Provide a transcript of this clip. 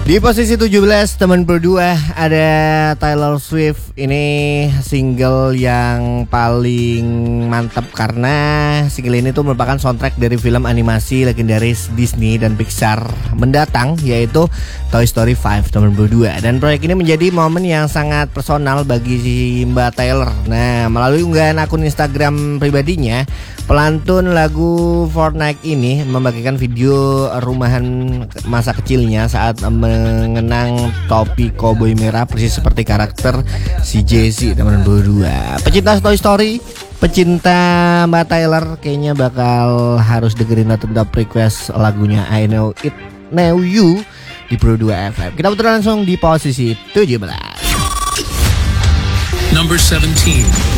Di posisi 17 teman berdua ada Taylor Swift. Ini single yang paling mantap karena single ini tuh merupakan soundtrack dari film animasi legendaris Disney dan Pixar mendatang, yaitu Toy Story 5 teman berdua. Dan proyek ini menjadi momen yang sangat personal bagi si Mbak Taylor. Nah, melalui unggahan akun Instagram pribadinya, pelantun lagu Fortnite ini membagikan video rumahan masa kecilnya saat mengenang topi koboi merah persis seperti karakter si Jessie teman berdua. Pecinta Toy Story, pecinta Mbak Taylor kayaknya bakal harus dengerin atau tetap request lagunya I Know It Know You di Pro 2 FM. Kita putar langsung di posisi 17. Number 17.